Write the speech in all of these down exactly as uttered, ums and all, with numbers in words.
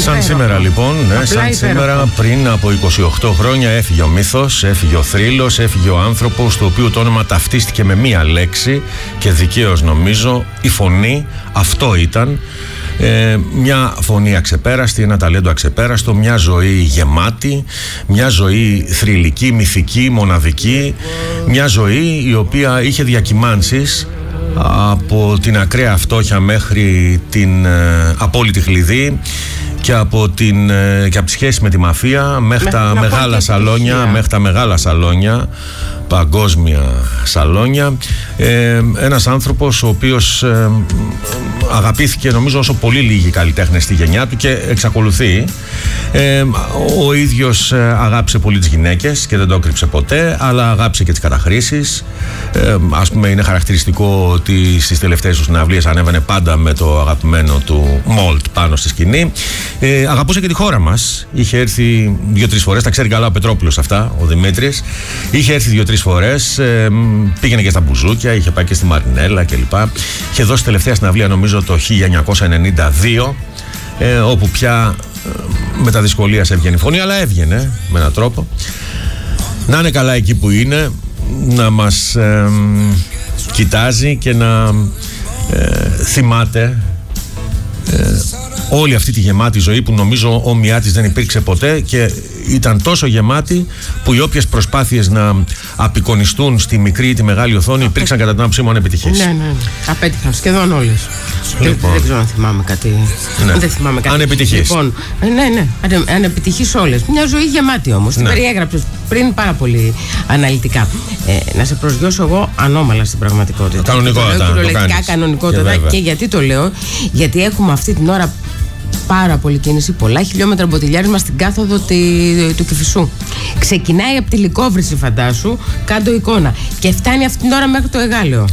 Σαν σήμερα λοιπόν, ναι, σαν σήμερα πριν από είκοσι οκτώ χρόνια έφυγε ο μύθος, έφυγε ο θρύλος, έφυγε ο άνθρωπος το οποίο το όνομα ταυτίστηκε με μία λέξη και δικαίως νομίζω, η φωνή. Αυτό ήταν. Ε, μια φωνή αξεπέραστη, ένα ταλέντο αξεπέραστο, μια ζωή γεμάτη, μια ζωή θρυλική, μυθική, μοναδική, μια ζωή η οποία είχε διακυμάνσεις από την ακραία φτώχεια μέχρι την ε, απόλυτη χλειδί και από, την, ε, και από τη σχέση με τη μαφία μέχρι, τα μεγάλα σαλόνια, μέχρι τα μεγάλα σαλόνια, παγκόσμια σαλόνια. Ε, ένας άνθρωπος ο οποίος ε, αγαπήθηκε νομίζω όσο πολύ λίγοι καλλιτέχνες στη γενιά του και εξακολουθεί. Ε, ο ίδιος αγάπησε πολύ τις γυναίκες και δεν το έκρυψε ποτέ, αλλά αγάπησε και τις καταχρήσεις. Ε, ας πούμε, είναι χαρακτηριστικό ότι στις τελευταίες του συναυλίες ανέβαινε πάντα με το αγαπημένο του Μολτ πάνω στη σκηνή. Ε, αγαπούσε και τη χώρα μας. Είχε έρθει δύο-τρεις φορές, τα ξέρει καλά ο Πετρόπουλος αυτά, ο Δημήτρης. Είχε έρθει δύο-τρεις φορές, ε, πήγαινε και στα μπουζούκια, είχε πάει και στη Μαρινέλα κλπ. Είχε δώσει τελευταία συναυλία νομίζω το χίλια εννιακόσια ενενήντα δύο, ε, όπου πια ε, με τα δυσκολία σε έβγαινε η φωνή, αλλά έβγαινε με έναν τρόπο. Να είναι καλά εκεί που είναι, να μας ε, κοιτάζει και να ε, θυμάται ε, όλη αυτή τη γεμάτη ζωή που νομίζω όμοιά της δεν υπήρξε ποτέ και ήταν τόσο γεμάτη που οι όποιες προσπάθειες να απεικονιστούν στη μικρή ή τη μεγάλη οθόνη υπήρξαν κατά την άποψή μου ανεπιτυχείς. Ναι, ναι, απέτυχαν σχεδόν όλες. Λοιπόν. Δεν ξέρω αν θυμάμαι κάτι. Ναι. Δεν θυμάμαι κάτι. Ανεπιτυχείς. Λοιπόν, ναι, ναι, ανε, ανεπιτυχείς όλες. Μια ζωή γεμάτη όμως. Την ναι. περιέγραψες πριν πάρα πολύ αναλυτικά. Ε, να σε προσγειώσω εγώ ανώμαλα στην πραγματικότητα. Κανονικότητα. Κυριολεκτικά κανονικότητα. Και, και γιατί το λέω, γιατί έχουμε αυτή την ώρα πάρα πολύ κίνηση, πολλά χιλιόμετρα μποτιλιάρισμα στην κάθοδο τη, του Κηφισού. Ξεκινάει από τη Λυκόβρηση, φαντάσου, κάτω εικόνα. Και φτάνει αυτή την ώρα μέχρι το Εγάλεο.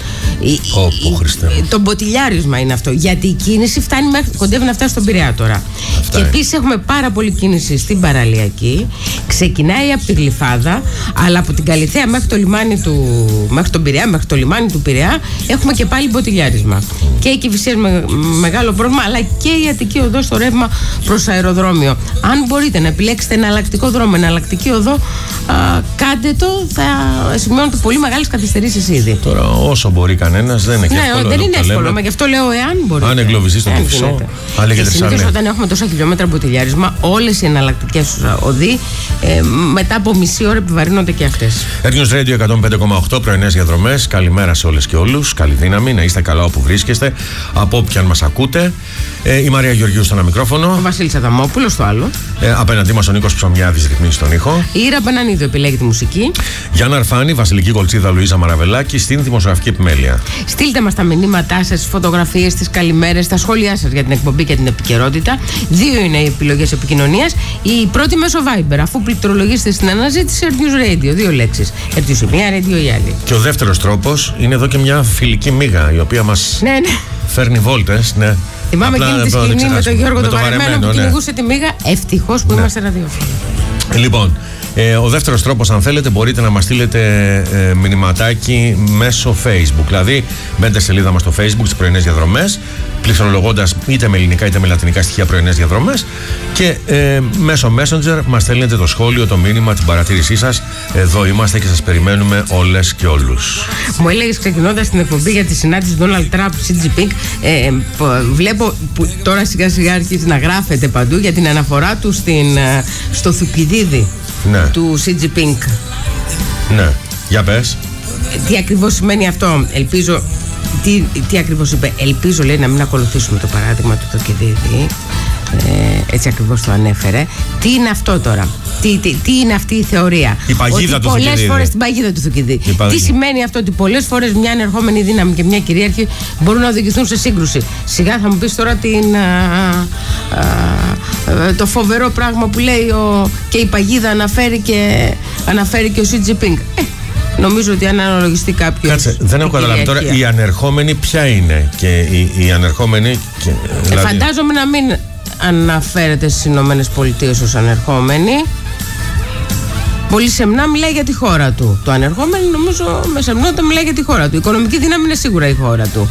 Oh, oh, το μποτιλιάρισμα είναι αυτό. Γιατί η κίνηση φτάνει μέχρι, κοντεύει να φτάσει στον Πειραιά τώρα. Αυτά και επίσης έχουμε πάρα πολύ κίνηση στην Παραλιακή. Ξεκινάει από τη Γλυφάδα, αλλά από την Καλιθέα μέχρι το λιμάνι του, μέχρι τον Πειραιά, μέχρι το λιμάνι του Πειραιά έχουμε και πάλι μποτιλιάρισμα. Mm. Και η Κηφισίας με μεγάλο πρόβλημα, αλλά και η Αττική οδό στο ρεύμα προς αεροδρόμιο. Αν μπορείτε να επιλέξετε εναλλακτικό δρόμο, εναλλακτική οδό, α, κάντε το. Θα σημειώνετε πολύ μεγάλες καθυστερήσεις ήδη. Τώρα, όσο μπορεί κανένας, δεν είναι και ναι, εύκολο. Δεν είναι εύκολο, μα γι' αυτό λέω εάν μπορεί. Αν εγκλωβιστεί στον Κηφισό, αλλά και συνήθως όταν έχουμε τόσα χιλιόμετρα μποτιλιάρισμα, όλες οι εναλλακτικές οδοί ε, μετά από μισή ώρα επιβαρύνονται και αυτές. News Radio εκατόν πέντε κόμμα οκτώ, πρωινές διαδρομές. Καλημέρα σε όλες και όλους. Καλή δύναμη, να είστε καλά όπου βρίσκεστε, από όποιαν μας ακούτε. Ε, η Μαρία Γεωργίου στο ένα μικρόφωνο. Ο Βασίλης Αδαμόπουλος στο άλλο. Ε, απέναντί μας ο Νίκος Ψωμιάδης ρυθμίζει τον ήχο. Η Ήρα Πενανίδου επιλέγει τη μουσική. Γιάννα Αρφάνη, Βασιλική Κολτσίδα, Λουίζα Μαραβελάκη στην δημοσιογραφική επιμέλεια. Στείλτε μας τα μηνύματά σας, τις φωτογραφίες, τις καλημέρες, τα σχόλιά σας για την εκπομπή και την επικαιρότητα. Δύο είναι οι επιλογές επικοινωνίας. Η πρώτη μέσω Viber, αφού πληκτρολογήσετε στην αναζήτηση News Radio. Δύο λέξεις. Ερτιούς η μία, Radio η άλλη. Και ο δεύτερος τρόπος είναι εδώ και μια φιλική μύγα η οποία μας ναι, ναι. φέρνει βόλτες. Ναι. Θυμάμαι εκείνη τη σκηνή με τον Γιώργο τον Βαρεμένο που ναι. κυνηγούσε τη μύγα. Ευτυχώς που ναι. είμαστε ραδιόφωνοι. Λοιπόν, ε, ο δεύτερος τρόπος, αν θέλετε, μπορείτε να μας στείλετε ε, μηνυματάκι μέσω Facebook. Δηλαδή, μπαίνετε στη σελίδα μας στο Facebook, τις πρωινές διαδρομές, πληκτρολογώντας είτε με ελληνικά είτε με λατινικά στοιχεία πρωινές διαδρομές, και ε, μέσω Messenger μας στέλνετε το σχόλιο, το μήνυμα, την παρατήρησή σας. Εδώ είμαστε και σας περιμένουμε όλες και όλους. Μου έλεγες ξεκινώντας την εκπομπή για τη συνάντηση Donald Trump, Xi Jinping, ε, βλέπω που τώρα σιγά σιγά αρχίζει να γράφεται παντού για την αναφορά του στην, στο Θουκυδίδη. Ναι. Του Xi Jinping. Ναι, για πες. Τι ακριβώς σημαίνει αυτό? Ελπίζω. Τι, τι ακριβώς είπε? Ελπίζω, λέει, να μην ακολουθήσουμε το παράδειγμα του Θουκυδίδη. Ε, έτσι ακριβώς το ανέφερε. Τι είναι αυτό τώρα? Τι, τι, τι είναι αυτή η θεωρία? Η παγίδα ότι του Θουκυδίδη. Πολλές φορές την παγίδα του Θουκυδίδη. Τι σημαίνει αυτό? Ότι πολλές φορές μια ανερχόμενη δύναμη και μια κυρίαρχη μπορούν να οδηγηθούν σε σύγκρουση. Σιγά θα μου πεις τώρα την, α, α, α, το φοβερό πράγμα που λέει ο, και η παγίδα αναφέρει και, αναφέρει και ο Xi Jinping. Ε, νομίζω ότι αν αναλογιστεί κάποιος. Κάτσε, δεν έχω καταλάβει τώρα. Η ανερχόμενη ποια είναι? Και η, η ανερχόμενη. Και, δηλαδή... ε, φαντάζομαι να μην αναφέρεται στις Ηνωμένες Πολιτείες ως ανερχόμενη. Πολύ σεμνά μιλάει για τη χώρα του. Το ανερχόμενο νομίζω με σεμνότητα μιλάει για τη χώρα του. Η οικονομική δύναμη είναι σίγουρα η χώρα του.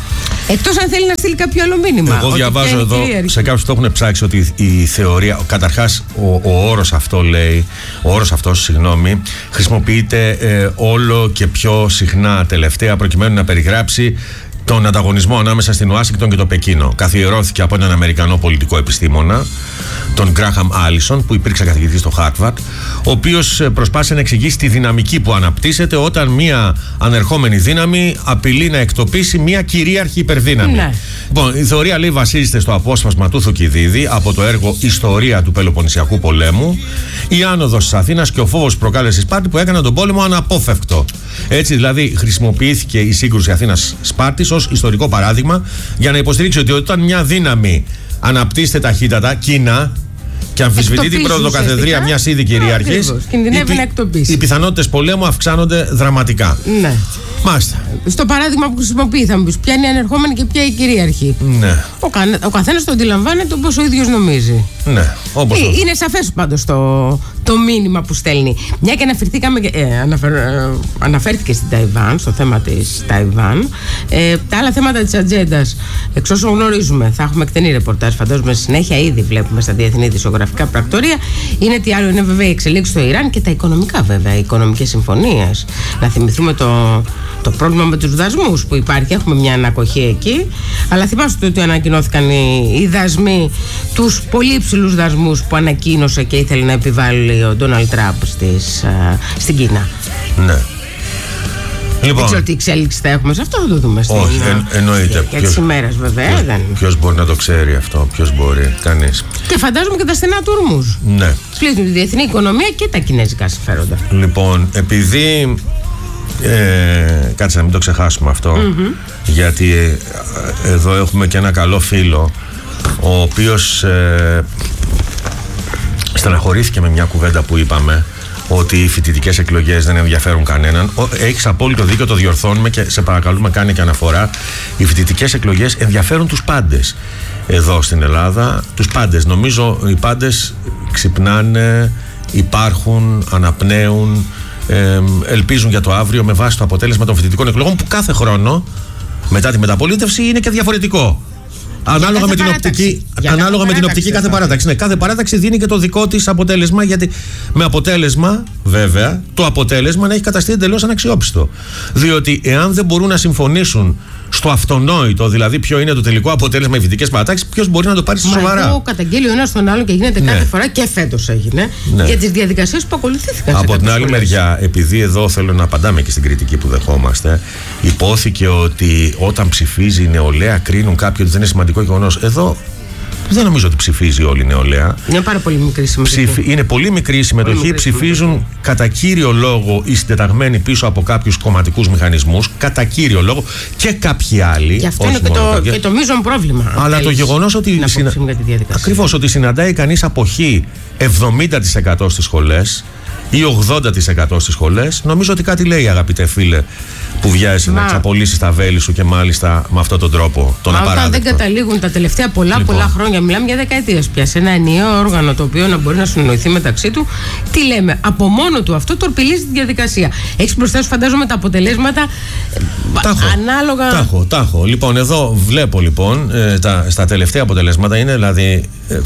Εκτός αν θέλει να στείλει κάποιο άλλο μήνυμα. Εγώ διαβάζω εδώ σε κάποιους που το έχουν ψάξει ότι η θεωρία, καταρχάς ο, ο όρος αυτό λέει, ο όρος αυτός, συγγνώμη, χρησιμοποιείται ε, όλο και πιο συχνά τελευταία προκειμένου να περιγράψει τον ανταγωνισμό ανάμεσα στην Ουάσιγκτον και το Πεκίνο. Καθιερώθηκε από έναν Αμερικανό πολιτικό επιστήμονα, τον Γκράχαμ Άλισον, που υπήρξε καθηγητής στο Χάρβαρντ, ο οποίος προσπάθησε να εξηγήσει τη δυναμική που αναπτύσσεται όταν μια ανερχόμενη δύναμη απειλεί να εκτοπίσει μια κυρίαρχη υπερδύναμη. Ναι. Λοιπόν, η θεωρία λέει βασίζεται στο απόσπασμα του Θουκυδίδη από το έργο Ιστορία του Πελοποννησιακού Πολέμου, η άνοδος της Αθήνας και ο φόβος που προκάλεσε η Σπάρτη που έκαναν τον πόλεμο αναπόφευκτο. Έτσι δηλαδή χρησιμοποιήθηκε η σύγκρουση Αθήνας-Σπάρτης ως ιστορικό παράδειγμα για να υποστηρίξει ότι όταν μια δύναμη αναπτύσσεται ταχύτατα, Κίνα, και αμφισβητεί την πρωτοκαθεδρία μιας ήδη κυριάρχης, οι, οι πιθανότητες πολέμου αυξάνονται δραματικά. Ναι. Μάλιστα. Στο παράδειγμα που χρησιμοποιεί, θα μου πεις, ποια είναι η ανερχόμενη και ποια η κυρίαρχη. Ναι. Ο, κα, ο καθένας το αντιλαμβάνεται όπως ο ίδιος νομίζει. Ναι. Όπως ε, είναι σαφές πάντως το, το μήνυμα που στέλνει. Μια και αναφερθήκαμε, ε, αναφερ, ε, αναφέρθηκε στην Ταϊβάν, στο θέμα της Ταϊβάν. Ε, τα άλλα θέματα της ατζέντας, εξ όσων γνωρίζουμε, θα έχουμε εκτενή ρεπορτάζ, φαντάζομαι συνέχεια ήδη βλέπουμε στα διεθνή ειδησιογραφικά πρακτορία. Είναι τι άλλο, είναι βέβαια η εξελίξη στο Ιράν και τα οικονομικά βέβαια, οι οικονομικές συμφωνίες. Να θυμηθούμε το. Το πρόβλημα με τους δασμούς που υπάρχει, έχουμε μια ανακοχή εκεί. Αλλά θυμάστε ότι ανακοινώθηκαν οι, οι δασμοί, τους πολύ υψηλούς δασμούς που ανακοίνωσε και ήθελε να επιβάλλει ο Ντόναλντ Τραμπ στην Κίνα. Ναι. Λοιπόν, δεν ξέρω τι εξέλιξη θα έχουμε σε αυτό, θα το δούμε στην όχι, εν, εννοείται. Και τις ημέρες βέβαια. Ποιος, δεν... ποιος μπορεί να το ξέρει αυτό, ποιος μπορεί, κανείς. Και φαντάζομαι και τα στενά του ορμούς. Ναι. Σπλήττουν τη διεθνή οικονομία και τα κινέζικα συμφέροντα. Λοιπόν, επειδή. Ε, κάτσε να μην το ξεχάσουμε αυτό, mm-hmm. γιατί ε, εδώ έχουμε και ένα καλό φίλο ο οποίος ε, στεναχωρήθηκε με μια κουβέντα που είπαμε ότι οι φοιτητικές εκλογές δεν ενδιαφέρουν κανέναν. Έχεις απόλυτο δίκιο, το διορθώνουμε και σε παρακαλούμε κάνει και αναφορά. Οι φοιτητικές εκλογές ενδιαφέρουν τους πάντες εδώ στην Ελλάδα, τους πάντες. Νομίζω οι πάντες ξυπνάνε, υπάρχουν, αναπνέουν, Ε, ελπίζουν για το αύριο με βάση το αποτέλεσμα των φοιτητικών εκλογών που κάθε χρόνο μετά τη μεταπολίτευση είναι και διαφορετικό. Ανάλογα με την οπτική, ανάλογα με την οπτική κάθε παράταξη. Ναι, κάθε παράταξη δίνει και το δικό της αποτέλεσμα, γιατί με αποτέλεσμα, βέβαια, το αποτέλεσμα να έχει καταστεί εντελώς αναξιόπιστο. Διότι εάν δεν μπορούν να συμφωνήσουν στο αυτονόητο, δηλαδή ποιο είναι το τελικό αποτέλεσμα οι φοιτητικές παρατάξεις, ποιος μπορεί να το πάρει σοβαρά. Αυτό καταγγέλει ο ένας τον άλλον και γίνεται ναι. κάθε φορά και φέτος έγινε ναι. για τις διαδικασίες που ακολουθήθηκαν. Από την άλλη φορές. Μεριά, επειδή εδώ θέλω να απαντάμε και στην κριτική που δεχόμαστε, υπόθηκε ότι όταν ψηφίζει η νεολαία κρίνουν κάποιοι ότι δεν είναι σημαντικό γεγονός. Εδώ δεν νομίζω ότι ψηφίζει όλη η νεολαία. Είναι πάρα πολύ μικρή συμμετοχή. Ψηφι... Είναι πολύ μικρή συμμετοχή. Πολύ μικρή ψηφίζουν συμμετοχή. Κατά κύριο λόγο οι συντεταγμένοι πίσω από κάποιους κομματικούς μηχανισμούς. Κατά κύριο λόγο και κάποιοι άλλοι. Και αυτό είναι και το, και το μείζον πρόβλημα. Αλλά το γεγονός ότι. Συνα... Ακριβώς, ότι συναντάει κανείς αποχή εβδομήντα τοις εκατό στις σχολές ή ογδόντα τοις εκατό στις σχολές, νομίζω ότι κάτι λέει, αγαπητέ φίλε, που βιάζεσαι να εξαπολύσεις τα βέλη σου και μάλιστα με αυτόν τον τρόπο, τον Μα απαράδεκτο. Όταν δεν καταλήγουν τα τελευταία πολλά λοιπόν. πολλά χρόνια, μιλάμε για δεκαετίες πια, σε ένα ενιαίο όργανο το οποίο να μπορεί να συνοηθεί μεταξύ του, τι λέμε, από μόνο του αυτό τορπιλίζει τη διαδικασία. Έχεις μπροστά σου, φαντάζομαι, τα αποτελέσματα τάχω, ανάλογα. Τάχω, τάχω. Λοιπόν, εδώ βλέπω λοιπόν ε, τα, στα τελευταία αποτελέσματα είναι δηλαδή. Ε,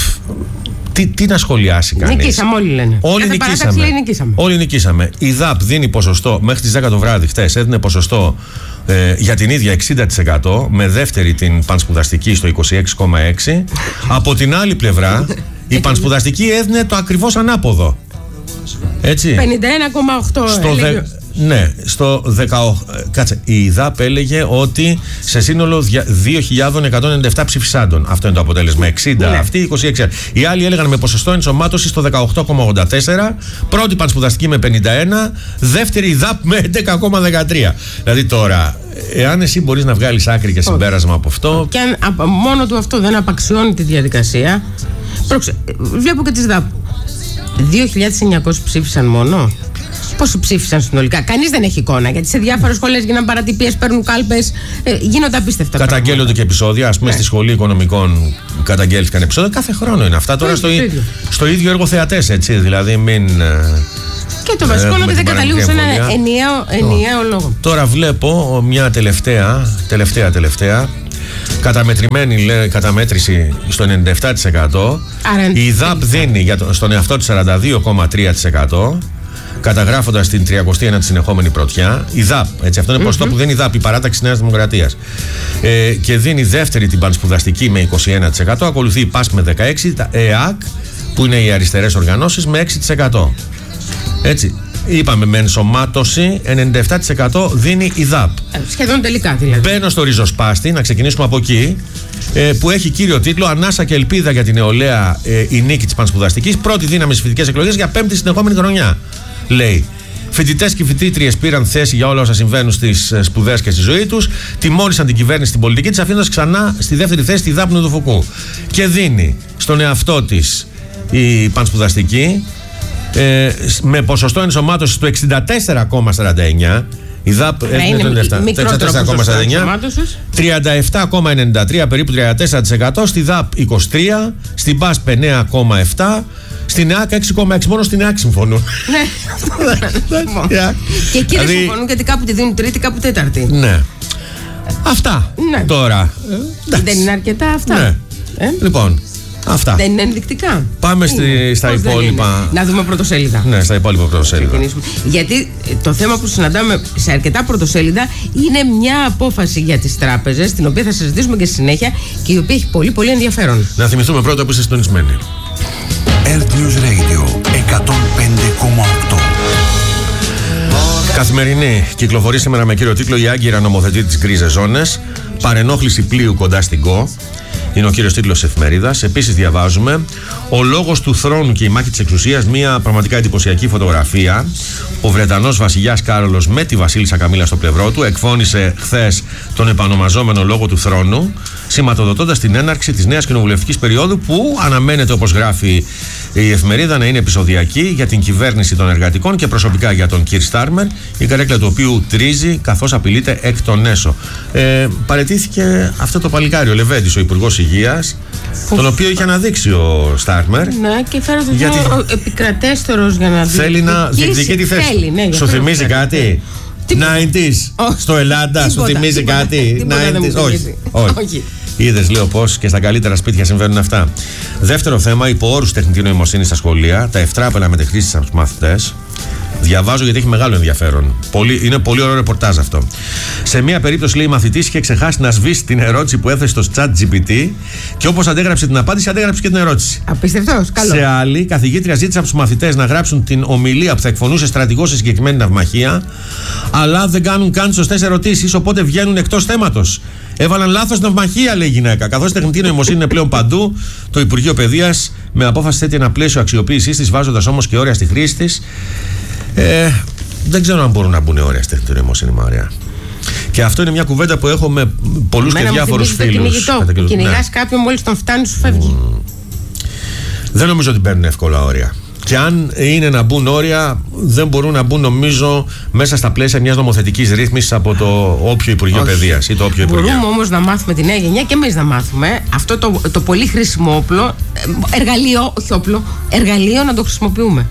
Τι, τι να σχολιάσει κανείς. Νικήσαμε, όλοι λένε. Όλοι νικήσαμε. Λέει, νικήσαμε. Όλοι νικήσαμε. Η ΔΑΠ δίνει ποσοστό μέχρι τις δέκα το βράδυ χτες. Έδινε ποσοστό ε, για την ίδια εξήντα τοις εκατό, με δεύτερη την πανσπουδαστική στο είκοσι έξι κόμμα έξι. Από την άλλη πλευρά, η πανσπουδαστική έδινε το ακριβώς ανάποδο. Έτσι. πενήντα ένα κόμμα οκτώ. Στο δε... Ναι, στο δεκαοκτώ. Κάτσε. Η ΔΑΠ έλεγε ότι σε σύνολο δύο χιλιάδες εκατόν ενενήντα επτά ψηφισάντων. Αυτό είναι το αποτέλεσμα. εξήντα ναι. Αυτή, είκοσι έξι. Οι άλλοι έλεγαν με ποσοστό ενσωμάτωση στο δεκαοκτώ κόμμα ογδόντα τέσσερα. Πρώτη πανσπουδαστική με πενήντα ένα. Δεύτερη η ΔΑΠ με έντεκα κόμμα δεκατρία. Δηλαδή τώρα, εάν εσύ μπορείς να βγάλεις άκρη και συμπέρασμα από αυτό. Και αν μόνο του αυτό δεν απαξιώνει τη διαδικασία. Πρόξε, βλέπω και τις ΔΑΠ. δύο χιλιάδες εννιακόσιοι ψήφισαν μόνο. Πόσο ψήφισαν συνολικά, κανείς δεν έχει εικόνα. Γιατί σε διάφορες σχολές γίναν παρατυπίες, παίρνουν κάλπες, ε, γίνονται απίστευτα. Καταγγέλλονται και επεισόδια. Ας πούμε, ναι. Στη σχολή οικονομικών καταγγέλθηκαν επεισόδια. Κάθε χρόνο είναι αυτά. Τώρα στο, στο, ίδιο. στο ίδιο έργο θεατές, έτσι. Δηλαδή, μην. Και το βασικό είναι ότι δεν καταλήγουν σε ένα ενιαίο, ενιαίο λόγο. Τώρα βλέπω μια τελευταία, τελευταία, τελευταία. Καταμετρημένη, λέει, καταμέτρηση στο ενενήντα επτά τοις εκατό. Άρα, η ΔΑΠ δίνει για το, στον εαυτό της σαράντα δύο κόμμα τρία τοις εκατό, καταγράφοντας την τριακοστή ένατη συνεχόμενη πρωτιά. Η ΔΑΠ, έτσι, αυτό είναι mm-hmm. ποσοστό που δίνει η ΔΑΠ, η παράταξη Νέας Δημοκρατίας. Ε, και δίνει δεύτερη την πανσπουδαστική με είκοσι ένα τοις εκατό, ακολουθεί η ΠΑΣΚ με δεκαέξι τοις εκατό, τα ΕΑΚ, που είναι οι αριστερές οργανώσεις, με έξι τοις εκατό. Έτσι. Είπαμε με ενσωμάτωση ενενήντα επτά τοις εκατό δίνει η ΔΑΠ. Σχεδόν τελικά δηλαδή. Μπαίνω στο ριζοσπάστη, να ξεκινήσουμε από εκεί, ε, που έχει κύριο τίτλο «Ανάσα και ελπίδα για την νεολαία, ε, η νίκη της πανσπουδαστικής, πρώτη δύναμη στις φοιτητικές εκλογές για πέμπτη συνεχόμενη χρονιά». Λέει. Φοιτητές και φοιτήτριες πήραν θέση για όλα όσα συμβαίνουν στις σπουδές και στη ζωή τους, τιμώρησαν την κυβέρνηση στην πολιτική της, αφήνοντας ξανά στη δεύτερη θέση τη ΔΑΠ Νουδουφουκού. Και δίνει στον εαυτό της η πανσπουδαστική, Ε, με ποσοστό ενσωμάτωσης του εξήντα τέσσερα κόμμα σαράντα εννιά. Η ΔΑΠ έχει το εξήντα τέσσερα κόμμα σαράντα εννιά, τριάντα επτά κόμμα ενενήντα τρία, περίπου τριάντα τέσσερα τοις εκατό. Στη ΔΑΠ είκοσι τρία τοις εκατό, στην ΠΑΣΚ εννέα κόμμα επτά τοις εκατό, στην ΕΑΚ έξι κόμμα έξι τοις εκατό. Μόνο στην ΕΑΚ συμφωνούν. Ναι. Και εκεί δεν συμφωνούν, γιατί κάπου τη δίνουν τρίτη, κάπου τέταρτη. Ναι. Αυτά τώρα. Δεν είναι αρκετά αυτά. Λοιπόν. Αυτά. Δεν είναι ενδεικτικά. Πάμε στη, στα Πώς υπόλοιπα. Να δούμε πρωτοσέλιδα. Ναι, στα υπόλοιπα πρωτοσέλιδα. Γιατί το θέμα που συναντάμε σε αρκετά πρωτοσέλιδα είναι μια απόφαση για τις τράπεζες, την οποία θα συζητήσουμε και στη συνέχεια και η οποία έχει πολύ πολύ ενδιαφέρον. Να θυμηθούμε πρώτα που είστε συντονισμένοι. Earth News Radio εκατόν πέντε κόμμα οκτώ. Καθημερινή κυκλοφορεί σήμερα με κύριο τίτλο «Η Άγκυρα νομοθετεί τις γκρίζες ζώνες. Παρενόχληση πλοίου κοντά στην ΚΟ». Είναι ο κύριος τίτλος της εφημερίδας. Επίσης διαβάζουμε «Ο λόγος του θρόνου και η μάχη της εξουσίας». Μια πραγματικά εντυπωσιακή φωτογραφία. Ο Βρετανός βασιλιάς Κάρολος με τη βασίλισσα Καμίλα στο πλευρό του εκφώνησε χθες τον επανομαζόμενο λόγο του θρόνου, σηματοδοτώντας την έναρξη της νέας κοινοβουλευτικής περίοδου, που αναμένεται, όπως γράφει η εφημερίδα, να είναι επεισοδιακή για την κυβέρνηση των εργατικών και προσωπικά για τον Κιρ Στάρμερ, η καρέκλα του οποίου τρίζει καθώς απειλείται εκ των έσω. Ε, παραιτήθηκε αυτό το παλικάρι, ο Λεβέντης, ο Υπουργός Υγείας, τον οποίο είχε αναδείξει ο Στάρμερ. Ναι, και φέρατε γιατί... ο επικρατέστερος για να θέλει να διεκδικεί τη θέση. Θέλει, ναι, σου θυμίζει κάτι? ενενήντα στο Ελλάδα, σου θυμίζει κάτι? ενενήντα όχι. Όχι. Είδες, λέω, πως και στα καλύτερα σπίτια συμβαίνουν αυτά. Δεύτερο θέμα, υπό όρους τεχνητή νοημοσύνη στα σχολεία, τα ευτράπελα μετεχρήσεις από τους μαθητές. Διαβάζω γιατί έχει μεγάλο ενδιαφέρον. Πολύ, είναι πολύ ωραίο ρεπορτάζ αυτό. Σε μία περίπτωση, λέει, η μαθητής είχε ξεχάσει να σβήσει την ερώτηση που έθεσε στο chat τζι πι τι και όπως αντέγραψε την απάντηση, αντέγραψε και την ερώτηση. Απίστευτος, καλό. Σε άλλη, η καθηγήτρια ζήτησε από τους μαθητές να γράψουν την ομιλία που θα εκφωνούσε στρατηγός σε συγκεκριμένη ναυμαχία, αλλά δεν κάνουν καν σωστές ερωτήσεις, οπότε βγαίνουν εκτός θέματος. Έβαλαν λάθος ναυμαχία, λέει η γυναίκα. Καθώς η τεχνητή νοημοσύνη είναι πλέον παντού, το Υπουργείο Παιδείας με απόφαση θέτει ένα πλαίσιο αξιοποίησής της, βάζοντας όμως και όρια στη χρήση της. Ε, δεν ξέρω αν μπορούν να μπουν όρια στη τεχνητή νοημοσύνη, Μαρία. Και αυτό είναι μια κουβέντα που έχω με πολλούς και διάφορους φίλους. Κυνηγάς κάποιον, μόλις τον φτάνει, σου φεύγει. Mm. Δεν νομίζω ότι παίρνουν εύκολα όρια. Και αν είναι να μπουν όρια, δεν μπορούν να μπουν, νομίζω, μέσα στα πλαίσια μιας νομοθετικής ρύθμισης από το όποιο Υπουργείο Παιδείας ή το όποιο Υπουργείο. Μπορούμε όμως να μάθουμε τη νέα γενιά και εμείς να μάθουμε αυτό το, το πολύ χρήσιμο όπλο, εργαλείο, όχι όπλο, εργαλείο να το χρησιμοποιούμε.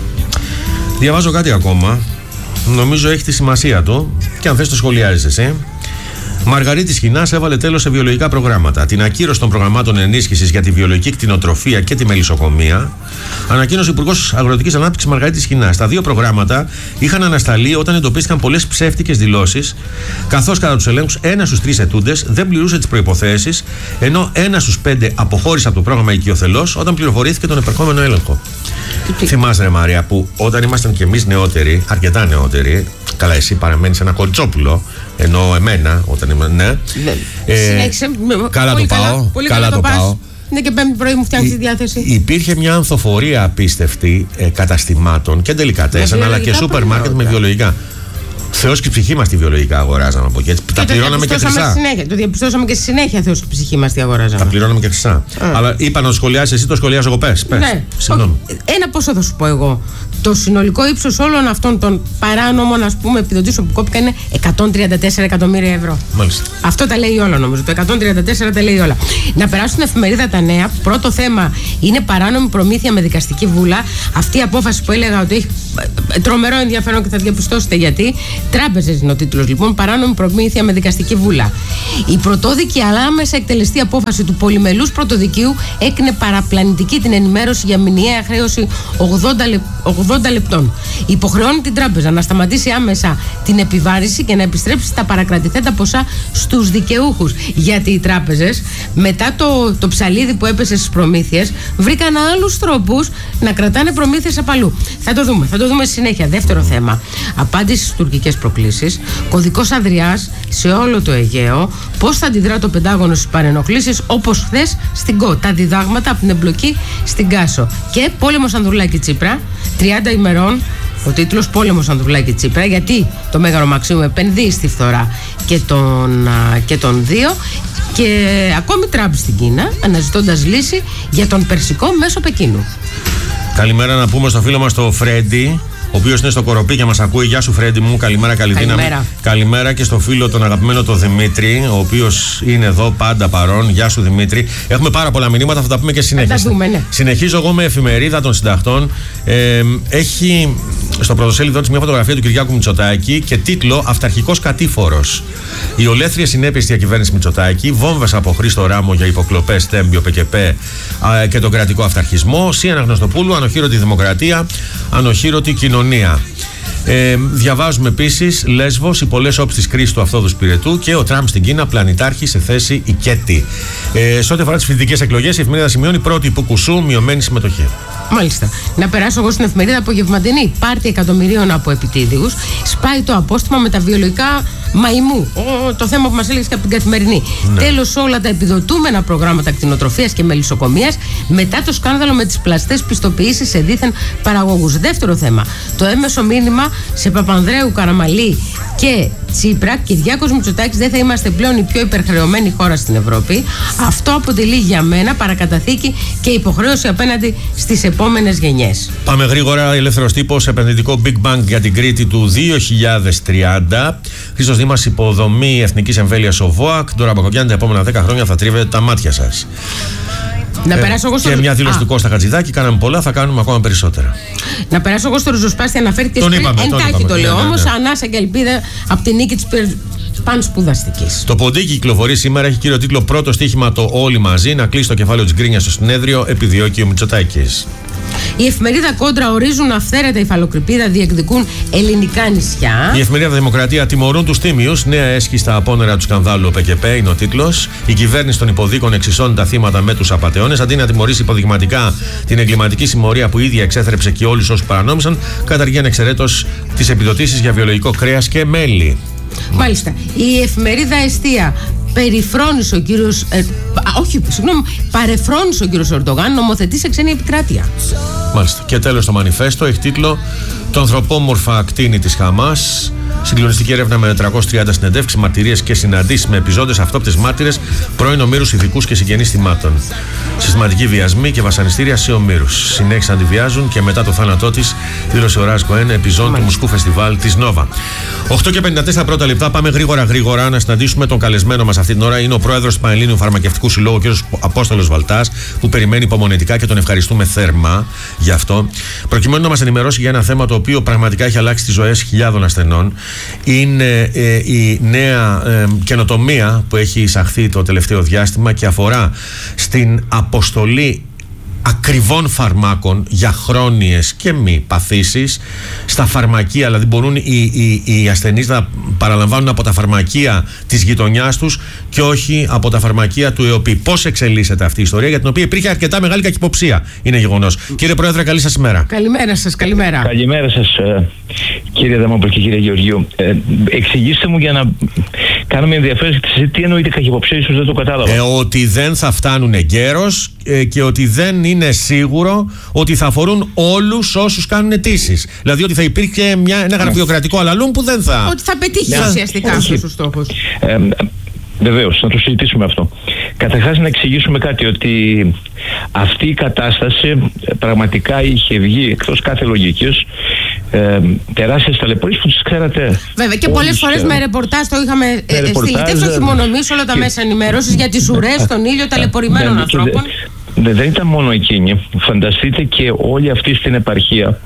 Διαβάζω κάτι ακόμα. Νομίζω έχει τη σημασία του και αν θες το σχολιάζεις εσύ. Μαργαρίτη Σχοινάς έβαλε τέλος σε βιολογικά προγράμματα. Την ακύρωση των προγραμμάτων ενίσχυσης για τη βιολογική κτηνοτροφία και τη μελισσοκομεία ανακοίνωσε ο Υπουργός Αγροτικής Ανάπτυξης Μαργαρίτη Σχοινάς. Τα δύο προγράμματα είχαν ανασταλεί όταν εντοπίστηκαν πολλές ψεύτικες δηλώσεις, καθώς κατά τους ελέγχους ένας στους τρεις ετούντες δεν πληρούσε τις προϋποθέσεις, ενώ ένας στους πέντε αποχώρησε από το πρόγραμμα οικειοθελώς όταν πληροφορήθηκε τον επερχόμενο έλεγχο. Τι θυμάσαι, ρε Μάρια, που όταν ήμασταν κι εμείς νεότεροι, αρκετά νεότεροι, καλά, εσύ παραμένεις ένα κολτσόπουλο, ενώ εμένα, όταν ήμουν, ναι. Ε, Συνέχισε. Καλά πολύ το πάω. Πολύ καλά, καλά το πάω. Ναι, και πέμπτη πρωί μου φτιάχνει τη διάθεση. Υπήρχε μια ανθοφορία απίστευτη ε, καταστημάτων και τελικατέσαν, αλλά και σούπερ μάρκετ με βιολογικά. Θεός και η ψυχή μας τη βιολογικά αγοράζαμε από εκεί. Και τα πληρώναμε και χρυσά. Το διαπιστώσαμε και στη συνέχεια, Θεός και η ψυχή μας τη αγοράζαμε. Τα πληρώναμε και χρυσά. Mm. Αλλά είπα να το σχολιάσεις εσύ, το σχολιάζω εγώ. Πες. πες. Ναι. Συγγνώμη. Ένα πόσο θα σου πω εγώ. Το συνολικό ύψος όλων αυτών των παράνομων, ας πούμε, επιδοτήσεων που κόπηκαν είναι εκατόν τριάντα τέσσερα εκατομμύρια ευρώ. Μάλιστα. Αυτό τα λέει όλα, νομίζω. Το εκατόν τριάντα τέσσερα τα λέει όλα. Να περάσουν στην εφημερίδα Τα Νέα. Πρώτο θέμα είναι παράνομη προμήθεια με δικαστική βούλα. Αυτή η απόφαση που έλεγα ότι έχει τρομερό ενδιαφέρον και θα διαπιστώσετε γιατί. Τράπεζες είναι ο τίτλος, λοιπόν. Παράνομη προμήθεια με δικαστική βούλα. Η πρωτόδικη αλλά άμεσα εκτελεστή απόφαση του πολυμελούς πρωτοδικείου έκρινε παραπλανητική την ενημέρωση για μηνιαία χρέωση ογδόντα λεπτών. Υποχρεώνει την τράπεζα να σταματήσει άμεσα την επιβάρηση και να επιστρέψει τα παρακρατηθέντα ποσά στους δικαιούχους. Γιατί οι τράπεζες, μετά το, το ψαλίδι που έπεσε στις προμήθειες, βρήκαν άλλους τρόπους να κρατάνε προμήθειες απ' αλλού. Θα το δούμε, θα το δούμε στη συνέχεια. Δεύτερο θέμα. Απάντηση στις τουρκικές προκλήσεις. Κωδικός Ανδριάς σε όλο το Αιγαίο. Πώς θα αντιδρά το Πεντάγωνο στις παρενοχλήσεις, όπως χθες στην ΚΟ. Τα διδάγματα από την εμπλοκή στην Κάσο. Και πόλεμος Ανδρουλάκη Τσίπρα. τριάντα ημερών. Ο τίτλος Πόλεμος Ανδρουλάκη Τσίπρα, γιατί το Μέγαρο Μαξίμου επενδύει στη φθορά και τον, και τον δύο. Και ακόμη Τραμπ στην Κίνα, αναζητώντας λύση για τον Περσικό μέσω Πεκίνου. Καλημέρα να πούμε στο φίλο μας το Φρέντι, ο οποίος είναι στο Κοροπή και μας ακούει. Γεια σου, Φρέντι μου. Καλημέρα, καλή δύναμη. Καλημέρα. Καλημέρα και στο φίλο τον αγαπημένο το Δημήτρη, ο οποίος είναι εδώ πάντα παρόν. Γεια σου, Δημήτρη. Έχουμε πάρα πολλά μηνύματα, θα τα πούμε και συνέχεια. Ναι. Συνεχίζω εγώ με εφημερίδα των συντακτών. Ε, έχει στο πρωτοσέλιδό της μια φωτογραφία του Κυριάκου Μητσοτάκη και τίτλο Αυταρχικός κατήφορος. Οι ολέθριες συνέπειες της διακυβέρνησης Μητσοτάκη, βόμβες από Χρήστο Ράμο για υποκλοπές, Τέμπιο, ΠΚΠ και τον κρατικό αυταρχισμό. Σύ Αναγνωστοπούλου, ανοχήρωτη δημοκρατία, ανοχήρωτη κοινωνία. Ε, διαβάζουμε επίσης Λέσβος, οι πολλές όψεις της κρίσης του Αυθόδους Πυρετού και ο Τραμπ στην Κίνα, πλανητάρχη σε θέση ικέτη. Ε, σε ό,τι αφορά τις φοιτητικές εκλογές, η εφημερίδα σημειώνει πρώτη υποκουσού, μειωμένη συμμετοχή. Μάλιστα. Να περάσω εγώ στην εφημερίδα απογευματινή. Πάρτι εκατομμυρίων από επιτίδιους. Σπάει το απόστημα με τα βιολογικά μαϊμού. Ο, το θέμα που μας έλεγες και από την Καθημερινή. Ναι. Τέλος, όλα τα επιδοτούμενα προγράμματα κτηνοτροφίας και μελισσοκομείας μετά το σκάνδαλο με τις πλαστές πιστοποιήσεις σε δίθεν παραγωγούς. Δεύτερο θέμα. Το έμεσο μήνυμα σε Παπανδρέου, Καραμαλή και Τσίπρα. Κυριάκος Μητσοτάκης, δεν θα είμαστε πλέον η πιο υπερχρεωμένη χώρα στην Ευρώπη. Αυτό αποτελεί για μένα παρακαταθήκη και υποχρέωση απέναντι στις επόμενες γενιές. Πάμε γρήγορα. Ελεύθερος τύπος, επενδυτικό Big Bang για την Κρήτη του δύο χιλιάδες τριάντα. Χρήστος Δήμας, υποδομή εθνικής εμβέλειας ο ΒΟΑΚ. Τώρα Μπακογιάννη, τα επόμενα δέκα χρόνια θα τρίβετε τα μάτια σας. Να ε, περάσω εγώ στο... Και μια δήλωση του Κώστα Χατζηδάκη. Κάναμε πολλά, θα κάνουμε ακόμα περισσότερα. Να περάσω εγώ στο ριζοσπάστη, αναφέρθηκε τον είπαμε, εντάχει το λέω. Ναι, ναι, ναι. Όμως ανάσα και ελπίδα από την νίκη της πανσπουδαστικής. Το ποντίκι κυκλοφορεί σήμερα, έχει κύριο τίτλο Πρώτο στοίχημα το Όλοι μαζί. Να κλείσει το κεφάλαιο της γκρίνιας στο συνέδριο, επιδιώκει ο Μητσοτάκης. Η εφημερίδα Κόντρα, ορίζουν αυθαίρετα υφαλοκρηπίδα, διεκδικούν ελληνικά νησιά. Η εφημερίδα Δημοκρατία, τιμωρούν τους τίμιους. Νέα έσχη στα απόνερα του σκανδάλου ΠΚΠ είναι ο τίτλος. Η κυβέρνηση των υποδίκων εξισώνει τα θύματα με τους απατεώνες. Αντί να τιμωρήσει υποδειγματικά την εγκληματική συμμορία που ίδια εξέθρεψε και όλους όσους παρανόμησαν, καταργεί ανεξαιρέτως τις επιδοτήσεις για βιολογικό κρέας και μέλι. Μάλιστα. Η εφημερίδα Εστία. Περιφρόνησε ο κύριος. Ε, όχι, συγγνώμη, παρεφρόνησε ο κύριος Ερντογάν, νομοθετεί σε ξένη επικράτεια. Μάλιστα. Και τέλος το μανιφέστο έχει τίτλο Το ανθρωπόμορφα κτίνη της Χαμάς. Συγκλονιστική έρευνα με τριακόσιες τριάντα συνεντεύξεις, μαρτυρίες και συναντήσεις με επιζώντες, αυτόπτες μάρτυρες, πρώην ομήρους, ειδικούς και συγγενείς θυμάτων. Συστηματικοί βιασμοί και βασανιστήρια σε ομήρους. Συνέχισαν να τη βιάζουν και μετά το θάνατό της, δήλωσε ο Ράζ Κοέν, επιζών του Μουσκού Φεστιβάλ της Νόβα. οκτώ και πενήντα τέσσερα πρώτα λεπτά, πάμε γρήγορα γρήγορα να συναντήσουμε τον καλεσμένο μας αυτή την ώρα. Είναι ο πρόεδρος του Πανελλήνιου Φαρμακευτικού Συλλόγου, κ. Απόστολος Βαλτάς, που περιμένει υπομονετικά και τον ευχαριστούμε θερμά γι' αυτό. Προκειμένου να μας ενημερώσει για ένα θέμα το οποίο πραγματικά έχει αλλάξει τις ζωές χιλιάδων ασθενών. Είναι ε, η νέα ε, καινοτομία που έχει εισαχθεί το τελευταίο διάστημα και αφορά στην αποστολή ακριβών φαρμάκων για χρόνιες και μη παθήσεις στα φαρμακεία. Δηλαδή μπορούν οι, οι, οι ασθενείς να παραλαμβάνουν από τα φαρμακεία της γειτονιάς τους και όχι από τα φαρμακεία του ΕΟΠΗ. Πώς εξελίσσεται αυτή η ιστορία, για την οποία υπήρχε αρκετά μεγάλη καχυποψία, είναι γεγονός. Κύριε Πρόεδρε, καλή σας ημέρα. Καλημέρα σας, καλημέρα. Καλημέρα σας, κύριε Δαμόπουλο και κύριε Γεωργίου. Ε, εξηγήστε μου για να κάνουμε ενδιαφέρον τι εννοείται καχυποψία, ίσως δεν το κατάλαβα. Ε, ότι δεν θα φτάνουν εγκαίρως ε, και ότι δεν είναι σίγουρο ότι θα αφορούν όλους όσους κάνουν αιτήσεις. Δηλαδή ότι θα υπήρχε μια, ένα γραφειοκρατικό αλαλούμ που δεν θα. Ότι θα πετύχει ναι. ουσιαστικά αυτός ο στόχος. Ε, Βεβαίως, να το συζητήσουμε αυτό. Καταρχάς, να εξηγήσουμε κάτι, ότι αυτή η κατάσταση πραγματικά είχε βγει εκτός κάθε λογικής, ε, τεράστιες ταλαιπωρίες που τις ξέρατε. Βέβαια και πολλές φορές με ρεπορτάζ το είχαμε στείλει, όχι μόνο εμείς, όλα τα και... μέσα ενημέρωσης για τις ουρές στον ήλιο ταλαιπωρημένων ανθρώπων. Δε, δεν ήταν μόνο εκείνοι. Φανταστείτε και όλοι αυτοί στην επαρχία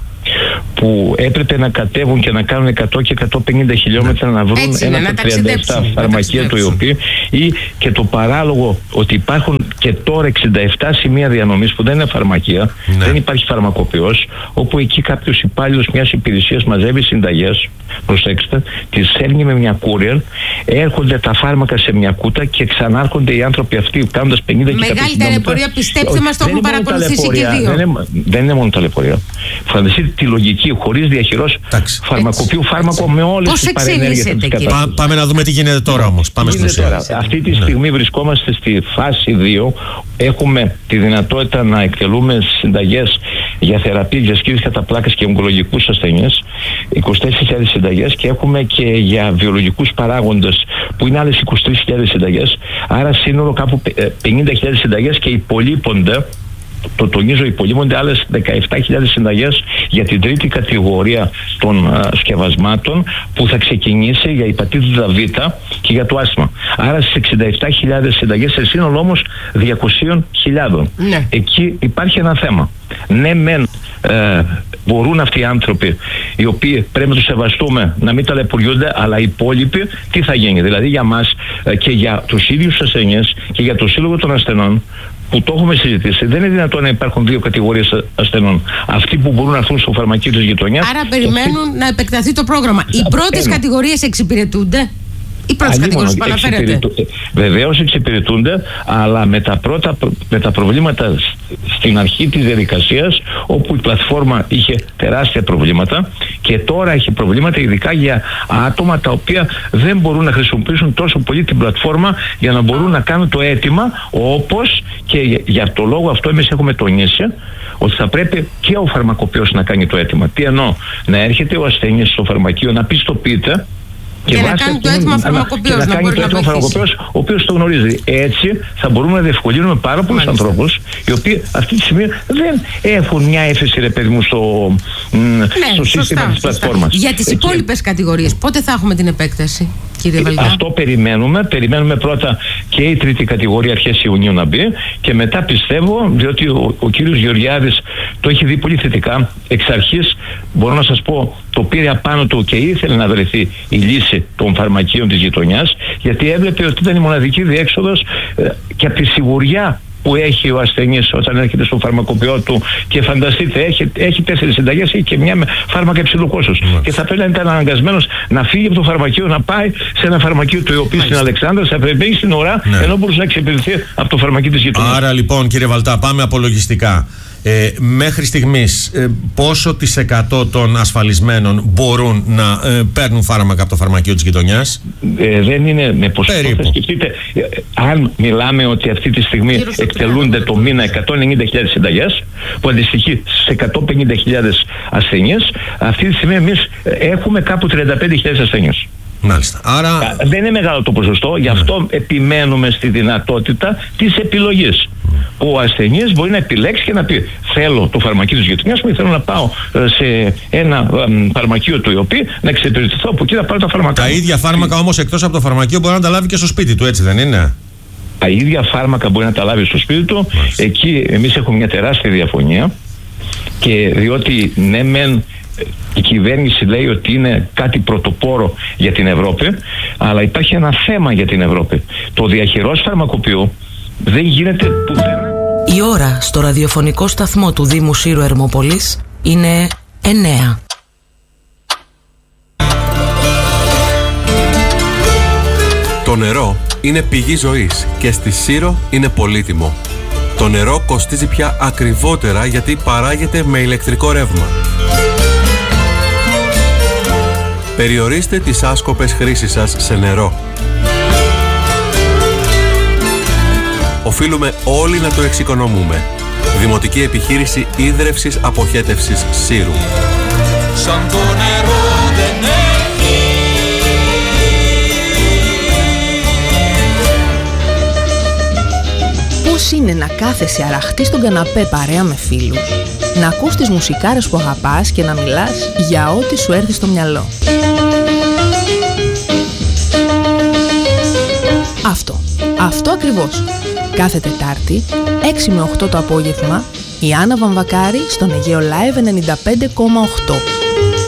που έπρεπε να κατέβουν και να κάνουν εκατό και εκατόν πενήντα χιλιόμετρα να βρουν έτσι, ένα από τα τριάντα επτά φαρμακεία του ΙΟΠΗ, ή και το παράλογο ότι υπάρχουν και τώρα εξήντα επτά σημεία διανομής που δεν είναι φαρμακεία, ναι. δεν υπάρχει φαρμακοποιός, όπου εκεί κάποιος υπάλληλος μιας υπηρεσίας μαζεύει συνταγές, προσέξτε, τις φέρνει με μια courier, έρχονται τα φάρμακα σε μια κούτα και ξανάρχονται οι άνθρωποι αυτοί κάνοντας πενήντα και εκατό χιλιόμετρα. Μεγάλη ταλαιπωρία, πιστέψτε μας, το έχουν παρακολουθήσει και δύο. Δεν είναι, δεν είναι μόνο ταλαιπωρία. Φανταστείτε τη λογική, χωρίς διαχειρός φαρμακοποιού φάρμακο έτσι. Με όλες τις παρενέργειες της κατάστασης. Πά, πάμε να δούμε τι γίνεται τώρα όμως. Πάμε στην ουσία. Αυτή τη στιγμή ναι. βρισκόμαστε στη φάση δύο. Έχουμε τη δυνατότητα να εκτελούμε συνταγές για θεραπεία διασκευής κατά πλάκας και ογκολογικούς ασθενείς, είκοσι τέσσερις χιλιάδες συνταγές, και έχουμε και για βιολογικούς παράγοντες που είναι άλλες είκοσι τρεις χιλιάδες συνταγές. Άρα σύνολο κάπου πενήντα χιλιάδες συνταγές, και υπολείπονται, το τονίζω, υπολείπονται άλλες δεκαεπτά χιλιάδες συνταγές για την τρίτη κατηγορία των α, σκευασμάτων που θα ξεκινήσει για υπατήτηδα Β και για το άσθμα. Άρα στις εξήντα επτά χιλιάδες συνταγές, σε σύνολο όμως διακόσιες χιλιάδες. Ναι. Εκεί υπάρχει ένα θέμα. Ναι, μεν ε, μπορούν αυτοί οι άνθρωποι, οι οποίοι πρέπει να τους σεβαστούμε, να μην ταλαιπωριούνται, αλλά οι υπόλοιποι τι θα γίνει? Δηλαδή για μας ε, και για τους ίδιους ασθενείς και για το Σύλλογο των Ασθενών, που το έχουμε συζητήσει, δεν είναι δυνατόν να υπάρχουν δύο κατηγορίες ασθενών. Αυτοί που μπορούν να έρθουν στο φαρμακείο της γειτονιάς. Άρα περιμένουν αυτοί... να επεκταθεί το πρόγραμμα. Οι πρώτες κατηγορίες εξυπηρετούνται. Οι πρώτες κατηγορίες που αναφέρετε. Βεβαίως εξυπηρετούνται, αλλά με τα, πρώτα, με τα προβλήματα στην αρχή της διαδικασίας, όπου η πλατφόρμα είχε τεράστια προβλήματα, και τώρα έχει προβλήματα ειδικά για άτομα τα οποία δεν μπορούν να χρησιμοποιήσουν τόσο πολύ την πλατφόρμα για να μπορούν να κάνουν το αίτημα, όπως και για το λόγο αυτό εμείς έχουμε τονίσει ότι θα πρέπει και ο φαρμακοποιός να κάνει το αίτημα. Τι εννοώ? Να έρχεται ο ασθενής στο φαρμακείο, να πιστοποιείται και, και να κάνει το αίτημα φαρμακοποιός, να, να μπορεί να βοηθήσει. Ο οποίος το γνωρίζει. Έτσι θα μπορούμε να διευκολύνουμε πάρα πολλούς ανθρώπους, οι οποίοι αυτή τη στιγμή δεν έχουν μια έφεση, ρε παιδί μου, στο, ναι, στο σύστημα σωστά, της πλατφόρμας. Για τις υπόλοιπες κατηγορίες, πότε θα έχουμε την επέκταση, κύριε Βαλτά? Αυτό περιμένουμε. Περιμένουμε πρώτα και η τρίτη κατηγορία αρχές Ιουνίου να μπει, και μετά πιστεύω, διότι ο, ο κύριος Γεωργιάδης το έχει δει πολύ θετικά εξ αρχής, μπορώ να σας πω, το πήρε απάνω του και ήθελε να βρεθεί η λύση των φαρμακείων της γειτονιάς, γιατί έβλεπε ότι ήταν η μοναδική διέξοδος ε, και από τη σιγουριά που έχει ο ασθενής όταν έρχεται στο φαρμακοποιό του, και φανταστείτε, έχει, έχει τέσσερις συνταγές, έχει και μια με φάρμακα υψηλού κόστους. Mm. Και θα πρέπει να ήταν αναγκασμένος να φύγει από το φαρμακείο, να πάει σε ένα φαρμακείο του ΙΟΠΗ στην Αλεξάνδρα, θα πρέπει στην ώρα, ναι. ενώ μπορούσε να εξυπηρετηθεί από το φαρμακείο της γειτονιάς. Άρα λοιπόν, κύριε Βαλτά, πάμε απολογιστικά. Ε, μέχρι στιγμής ε, πόσο της εκατό των ασφαλισμένων μπορούν να ε, παίρνουν φάρμακα από το φαρμακείο της γειτονιάς? Ε, δεν είναι με ποσοστό. Σκεφτείτε, ε, αν μιλάμε ότι αυτή τη στιγμή Κύριος εκτελούνται το μήνα εκατόν ενενήντα χιλιάδες συνταγές, που αντιστοιχεί σε εκατόν πενήντα χιλιάδες ασθενείς, αυτή τη στιγμή εμείς έχουμε κάπου τριάντα πέντε χιλιάδες ασθενείς. Μάλιστα. Άρα... Δεν είναι μεγάλο το ποσοστό, γι' αυτό ναι. επιμένουμε στη δυνατότητα της επιλογής. Ο ασθενής μπορεί να επιλέξει και να πει: θέλω το φαρμακείο της γειτονιάς μου, ή θέλω να πάω σε ένα φαρμακείο του ΙΟΠΗ να εξυπηρετηθώ από εκεί, να πάρω τα φάρμακα. Τα ίδια φάρμακα όμως εκτός από το φαρμακείο μπορεί να τα λάβει και στο σπίτι του, έτσι δεν είναι? Τα ίδια φάρμακα μπορεί να τα λάβει στο σπίτι του. Μάλιστα. Εκεί εμείς έχουμε μια τεράστια διαφωνία, και διότι ναι μεν η κυβέρνηση λέει ότι είναι κάτι πρωτοπόρο για την Ευρώπη, αλλά υπάρχει ένα θέμα για την Ευρώπη. Το διαχειρός φαρμακοποιού δεν γίνεται πουθενά. Η ώρα στο ραδιοφωνικό σταθμό του Δήμου Σύρου Ερμοπολής είναι εννέα. Το νερό είναι πηγή ζωής και στη Σύρο είναι πολύτιμο. Το νερό κοστίζει πια ακριβότερα γιατί παράγεται με ηλεκτρικό ρεύμα. Περιορίστε τις άσκοπες χρήσεις σας σε νερό. Οφείλουμε όλοι να το εξοικονομούμε. Δημοτική επιχείρηση ίδρευσης αποχέτευσης Σύρου. Σαν το νερό δεν έχει. Πού πώς είναι να κάθεσαι αραχτή στον καναπέ παρέα με φίλους, να ακούς τις μουσικάρες που αγαπάς και να μιλάς για ό,τι σου έρθει στο μυαλό. Αυτό, αυτό ακριβώς. Κάθε Τετάρτη, έξι με οκτώ το απόγευμα, η Άννα Βαμβακάρη στον Αιγαίο Live ενενήντα πέντε κόμμα οκτώ.